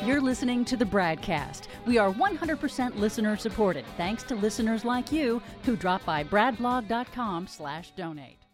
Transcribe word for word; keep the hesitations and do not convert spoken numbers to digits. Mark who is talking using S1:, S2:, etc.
S1: You're listening to the Bradcast. We are one hundred percent listener supported, thanks to listeners like you who drop by bradblog.com slash donate.